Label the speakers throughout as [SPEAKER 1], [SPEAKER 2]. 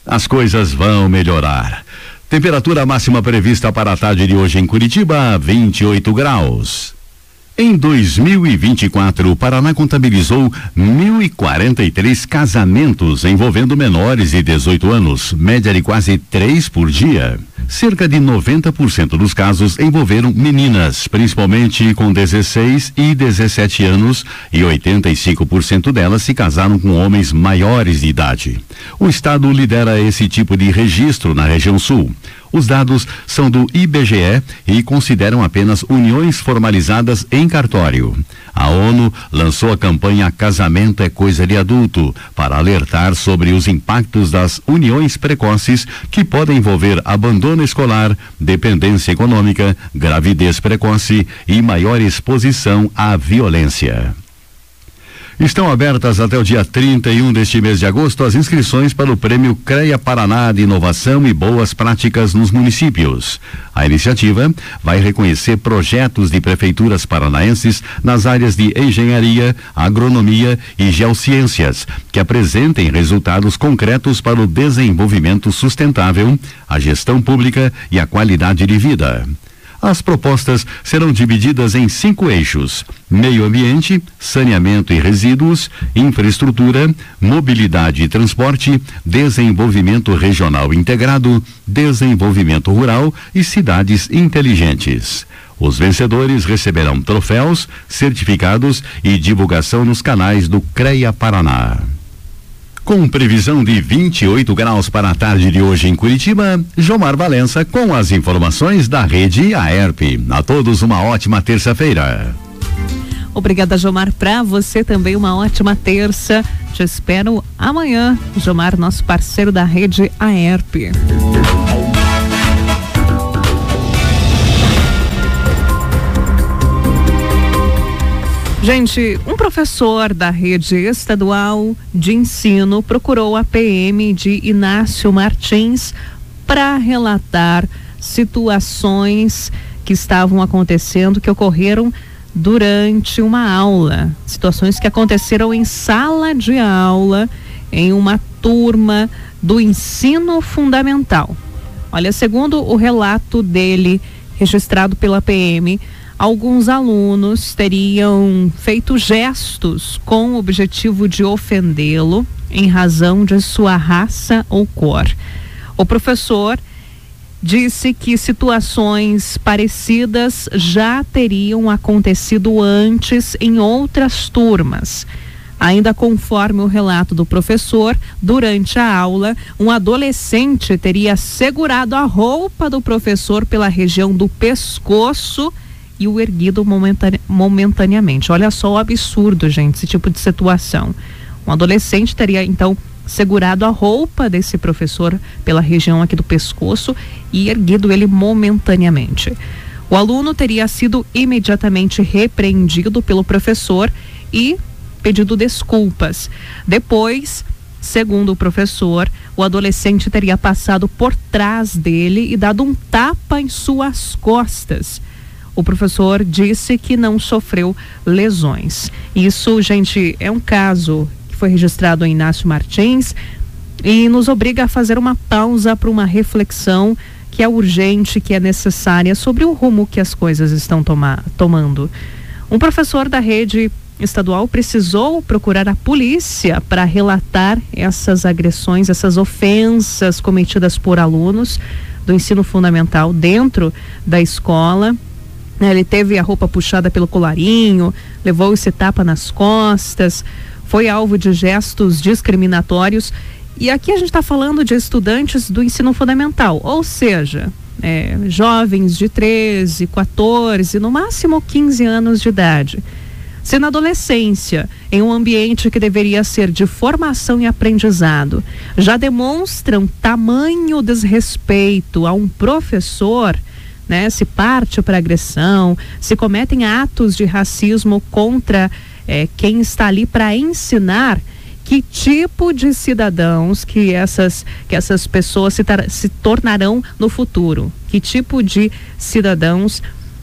[SPEAKER 1] as coisas vão melhorar. Temperatura máxima prevista para a tarde de hoje em Curitiba, 28 graus. Em 2024, o Paraná contabilizou 1.043 casamentos envolvendo menores de 18 anos, média de quase 3 por dia. Cerca de 90% dos casos envolveram meninas, principalmente com 16 e 17 anos, e 85% delas se casaram com homens maiores de idade. O estado lidera esse tipo de registro na região sul. Os dados são do IBGE e consideram apenas uniões formalizadas em cartório. A ONU lançou a campanha Casamento é Coisa de Adulto para alertar sobre os impactos das uniões precoces que podem envolver abandono escolar, dependência econômica, gravidez precoce e maior exposição à violência. Estão abertas até o dia 31 deste mês de agosto as inscrições para o Prêmio CREA Paraná de Inovação e Boas Práticas nos Municípios. A iniciativa vai reconhecer projetos de prefeituras paranaenses nas áreas de engenharia, agronomia e geociências, que apresentem resultados concretos para o desenvolvimento sustentável, a gestão pública e a qualidade de vida. As propostas serão divididas em 5 eixos: meio ambiente, saneamento e resíduos, infraestrutura, mobilidade e transporte, desenvolvimento regional integrado, desenvolvimento rural e cidades inteligentes. Os vencedores receberão troféus, certificados e divulgação nos canais do CREA Paraná. Com previsão de 28 graus para a tarde de hoje em Curitiba, Jomar Valença com as informações da rede AERP. A todos uma ótima terça-feira.
[SPEAKER 2] Obrigada, Jomar. Para você também uma ótima terça. Te espero amanhã, Jomar, nosso parceiro da rede AERP. Gente, um professor da rede estadual de ensino procurou a PM de Inácio Martins para relatar situações que estavam acontecendo, que ocorreram durante uma aula. Situações que aconteceram em sala de aula, em uma turma do ensino fundamental. Olha, segundo o relato dele, registrado pela PM, alguns alunos teriam feito gestos com o objetivo de ofendê-lo em razão de sua raça ou cor. O professor disse que situações parecidas já teriam acontecido antes em outras turmas. Ainda conforme o relato do professor, durante a aula, um adolescente teria segurado a roupa do professor pela região do pescoço e o erguido momentaneamente. Olha só o absurdo, gente, esse tipo de situação. Um adolescente teria, então, segurado a roupa desse professor pela região aqui do pescoço e erguido ele momentaneamente. O aluno teria sido imediatamente repreendido pelo professor e pedido desculpas. Depois, segundo o professor, o adolescente teria passado por trás dele e dado um tapa em suas costas. O professor disse que não sofreu lesões. Isso, gente, é um caso que foi registrado em Inácio Martins e nos obriga a fazer uma pausa para uma reflexão que é urgente, que é necessária sobre o rumo que as coisas estão tomando. Um professor da rede estadual precisou procurar a polícia para relatar essas agressões, essas ofensas cometidas por alunos do ensino fundamental dentro da escola. Ele teve a roupa puxada pelo colarinho, levou esse tapa nas costas, foi alvo de gestos discriminatórios. E aqui a gente está falando de estudantes do ensino fundamental, ou seja, jovens de 13, 14, no máximo 15 anos de idade. Se na adolescência, em um ambiente que deveria ser de formação e aprendizado, já demonstram tamanho desrespeito a um professor, né, se parte para agressão, se cometem atos de racismo contra quem está ali para ensinar, que tipo de cidadãos que essas pessoas se tornarão no futuro? Que tipo de cidadãos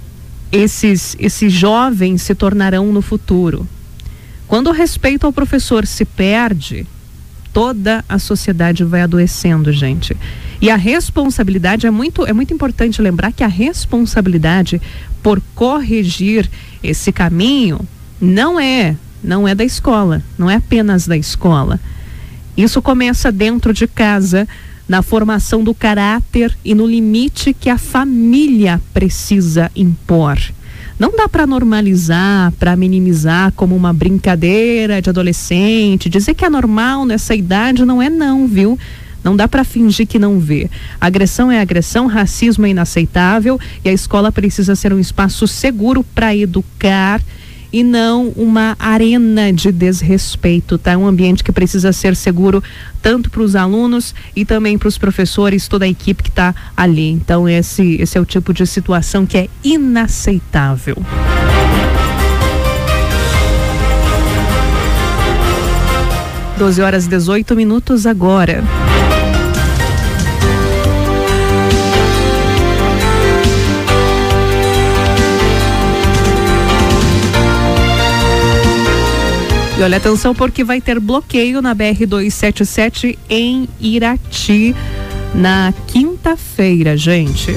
[SPEAKER 2] esses jovens se tornarão no futuro? Quando o respeito ao professor se perde, toda a sociedade vai adoecendo, gente. E a responsabilidade é muito importante lembrar que a responsabilidade por corrigir esse caminho não é da escola, não é apenas da escola. Isso começa dentro de casa, na formação do caráter e no limite que a família precisa impor. Não dá para normalizar, para minimizar como uma brincadeira de adolescente, dizer que é normal nessa idade, não é não, viu? Não dá para fingir que não vê. Agressão é agressão, racismo é inaceitável e a escola precisa ser um espaço seguro para educar e não uma arena de desrespeito, tá? Um ambiente que precisa ser seguro tanto para os alunos e também para os professores, toda a equipe que está ali. Então esse é o tipo de situação que é inaceitável. — 12h18 agora. E olha, atenção, porque vai ter bloqueio na BR-277 em Irati na quinta-feira, gente.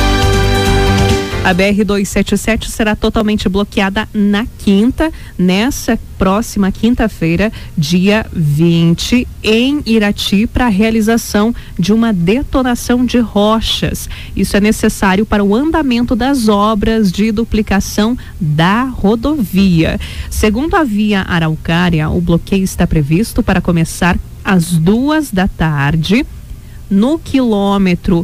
[SPEAKER 2] A BR-277 será totalmente bloqueada na nessa próxima quinta-feira, dia 20, em Irati, para a realização de uma detonação de rochas. Isso é necessário para o andamento das obras de duplicação da rodovia. Segundo a Via Araucária, o bloqueio está previsto para começar às 14h, no quilômetro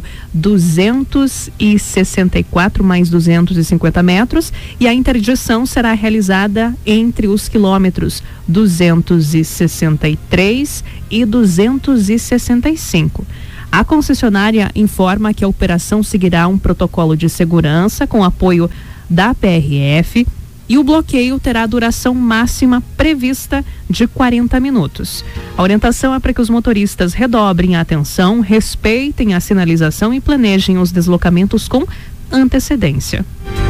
[SPEAKER 2] 264 mais 250 metros, e a interdição será realizada entre os quilômetros 263 e 265. A concessionária informa que a operação seguirá um protocolo de segurança com apoio da PRF e o bloqueio terá duração máxima prevista de 40 minutos. A orientação é para que os motoristas redobrem a atenção, respeitem a sinalização e planejem os deslocamentos com antecedência.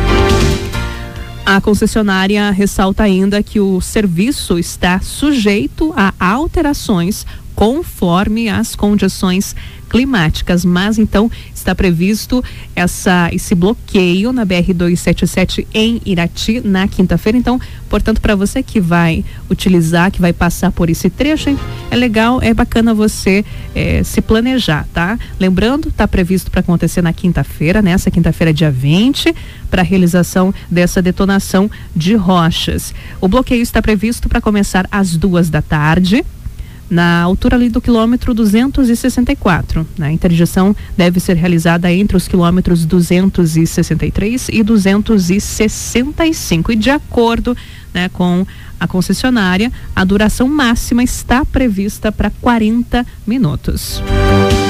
[SPEAKER 2] A concessionária ressalta ainda que o serviço está sujeito a alterações conforme as condições climáticas, mas então está previsto esse bloqueio na BR-277 em Irati na quinta-feira. Então, portanto, para você que vai utilizar, que vai passar por esse trecho, é legal, é bacana você se planejar, tá? Lembrando, está previsto para acontecer na quinta-feira, nessa quinta-feira, dia 20, para a realização dessa detonação de rochas. O bloqueio está previsto para começar às 14h, na altura ali do quilômetro 264. A interdição deve ser realizada entre os quilômetros 263 e 265. E de acordo, com a concessionária, a duração máxima está prevista para 40 minutos.